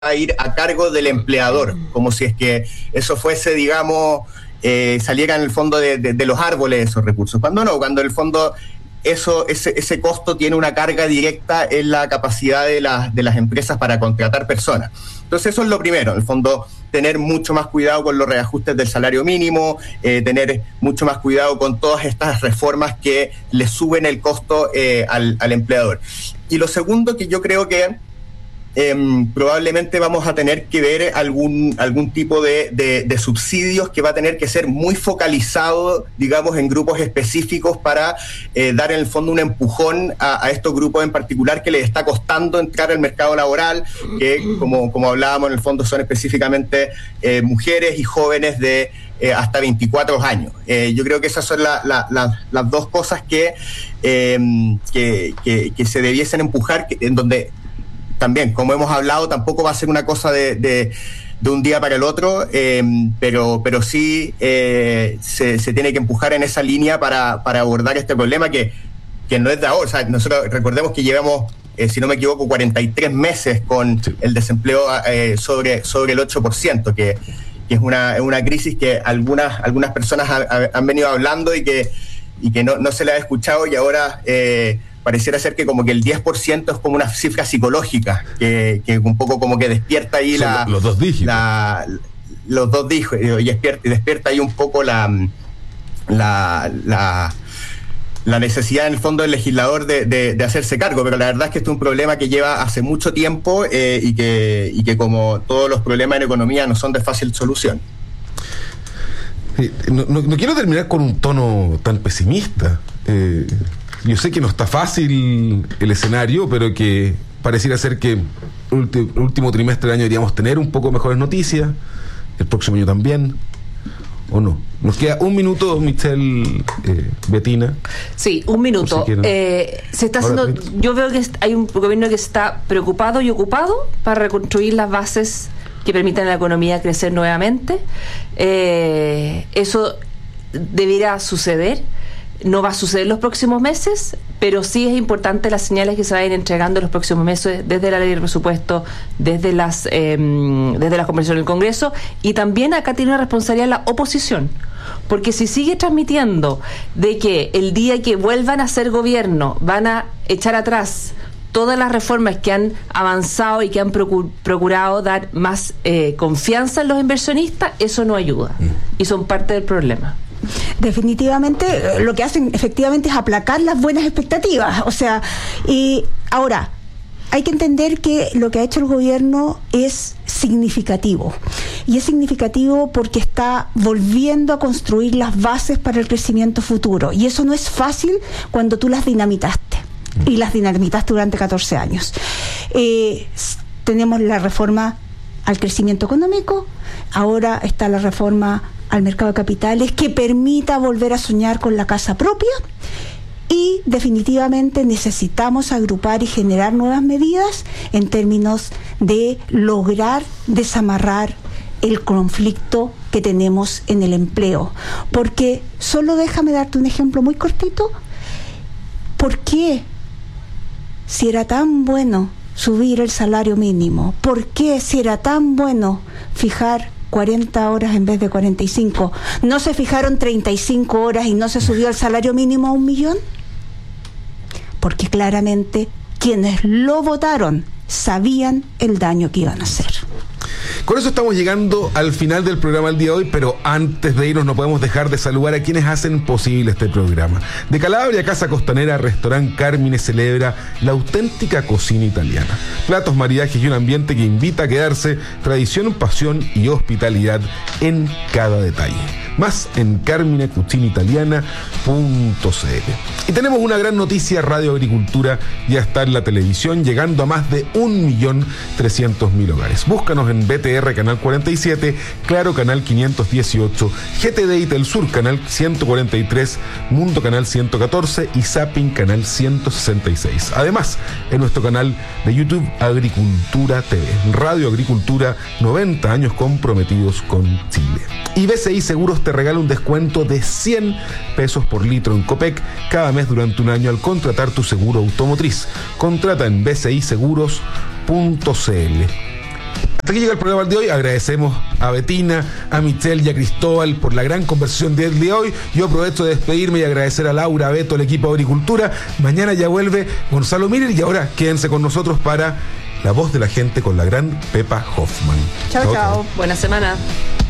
a ir a cargo del empleador, como si es que eso fuese, digamos, saliera en el fondo de los árboles esos recursos. Cuando no, cuando en el fondo ese costo tiene una carga directa en la capacidad de las empresas para contratar personas. Entonces eso es lo primero, en el fondo tener mucho más cuidado con los reajustes del salario mínimo, tener mucho más cuidado con todas estas reformas que le suben el costo al empleador. Y lo segundo, que yo creo que probablemente vamos a tener que ver algún tipo de subsidios que va a tener que ser muy focalizado, digamos, en grupos específicos para dar en el fondo un empujón a estos grupos en particular que les está costando entrar al mercado laboral, que como hablábamos, en el fondo son específicamente mujeres y jóvenes de hasta 24 años. Yo creo que esas son las dos cosas que se debiesen empujar, en donde también, como hemos hablado, tampoco va a ser una cosa de un día para el otro, pero sí se tiene que empujar en esa línea para abordar este problema que no es de ahora. O sea, nosotros recordemos que llevamos, si no me equivoco, 43 meses con el desempleo sobre el 8%, que es una crisis que algunas personas han venido hablando y que no se le ha escuchado, y ahora pareciera ser que como que el 10% es como una cifra psicológica que un poco como que despierta ahí los dos dígitos. Los dos dígitos, y despierta ahí un poco la necesidad en el fondo del legislador de hacerse cargo. Pero la verdad es que esto es un problema que lleva hace mucho tiempo y que como todos los problemas en economía no son de fácil solución. No quiero terminar con un tono tan pesimista. Yo sé que no está fácil el escenario, pero que pareciera ser que el último trimestre del año deberíamos tener un poco mejores noticias, el próximo año también, ¿o no? Nos queda un minuto, Michelle, Betina. Sí, un minuto. Si se está haciendo, yo veo que hay un gobierno que está preocupado y ocupado para reconstruir las bases que permitan a la economía crecer nuevamente. Eso debería suceder. No va a suceder en los próximos meses, pero sí es importante las señales que se vayan entregando en los próximos meses, desde la ley de presupuesto, desde las conversaciones en el Congreso, y también acá tiene una responsabilidad la oposición, porque si sigue transmitiendo de que el día que vuelvan a ser gobierno van a echar atrás todas las reformas que han avanzado y que han procurado dar más confianza en los inversionistas, eso no ayuda y son parte del problema. Definitivamente lo que hacen efectivamente es aplacar las buenas expectativas. O sea, y ahora hay que entender que lo que ha hecho el gobierno es significativo, y es significativo porque está volviendo a construir las bases para el crecimiento futuro, y eso no es fácil cuando tú las dinamitaste, y las dinamitaste durante 14 años. Tenemos la reforma al crecimiento económico, ahora está la reforma al mercado de capitales que permita volver a soñar con la casa propia, y definitivamente necesitamos agrupar y generar nuevas medidas en términos de lograr desamarrar el conflicto que tenemos en el empleo. Porque solo déjame darte un ejemplo muy cortito. ¿Por qué, si era tan bueno subir el salario mínimo, por qué, si era tan bueno fijar 40 horas en vez de 45, no se fijaron 35 horas y no se subió el salario mínimo a 1 millón? Porque claramente quienes lo votaron sabían el daño que iban a hacer. Con eso estamos llegando al final del programa del día de hoy, pero antes de irnos no podemos dejar de saludar a quienes hacen posible este programa. De Calabria, Casa Costanera, Restaurant Carmine celebra la auténtica cocina italiana. Platos, maridajes y un ambiente que invita a quedarse, tradición, pasión y hospitalidad en cada detalle. Más en carminecucinaitaliana.cl. Y tenemos una gran noticia: Radio Agricultura ya está en la televisión, llegando a más de 1.300.000 hogares. Búscanos en BTR Canal 47, Claro Canal 518, GTD y Telsur Canal 143, Mundo Canal 114 y Zapping Canal 166. Además, en nuestro canal de YouTube Agricultura TV. Radio Agricultura, 90 años comprometidos con Chile. Y BCI Seguros te regala un descuento de 100 pesos por litro en Copec cada mes durante un año al contratar tu seguro automotriz. Contrata en bciseguros.cl. Hasta aquí llega el programa de hoy. Agradecemos a Betina, a Michelle y a Cristóbal por la gran conversión del día de hoy. Yo aprovecho de despedirme y agradecer a Laura, a Beto, al equipo de Agricultura. Mañana ya vuelve Gonzalo Miller y ahora quédense con nosotros para La Voz de la Gente con la gran Pepa Hoffman. Chao, chao. Buena semana.